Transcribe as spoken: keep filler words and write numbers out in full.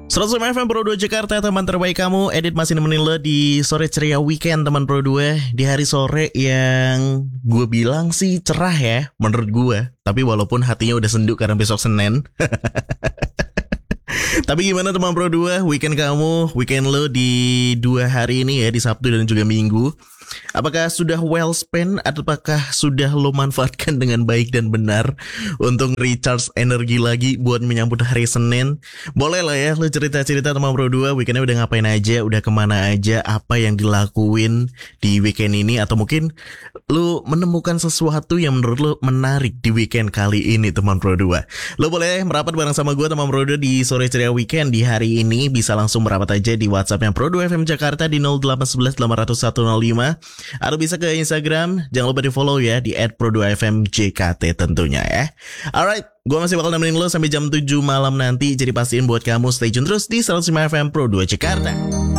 seratus lima F M Pro dua Jakarta, teman terbaik kamu. Edit masih nemenin lo di sore ceria weekend teman Pro dua. Di hari sore yang gue bilang sih cerah ya, menurut gue. Tapi walaupun hatinya udah sendu karena besok Senin. Tapi gimana teman Pro dua, weekend kamu, weekend lo di dua hari ini ya, di Sabtu dan juga Minggu. Apakah sudah well spent atau apakah sudah lo manfaatkan dengan baik dan benar untuk recharge energi lagi buat menyambut hari Senin? Boleh lah ya lo cerita-cerita teman Pro dua, weekendnya udah ngapain aja, udah kemana aja, apa yang dilakuin di weekend ini, atau mungkin lo menemukan sesuatu yang menurut lo menarik di weekend kali ini teman Pro dua. Lo boleh merapat bareng sama gue teman Pro dua di sore ceria weekend di hari ini. Bisa langsung merapat aja di WhatsAppnya Pro dua F M Jakarta di nol delapan satu satu delapan nol satu nol lima. Atau bisa ke Instagram, jangan lupa di follow ya di et pro dua F M J K T tentunya ya. Alright, gue masih bakal nemenin lo sampai jam tujuh malam nanti. Jadi pastiin buat kamu stay tune terus di seratus lima F M Pro dua Jakarta.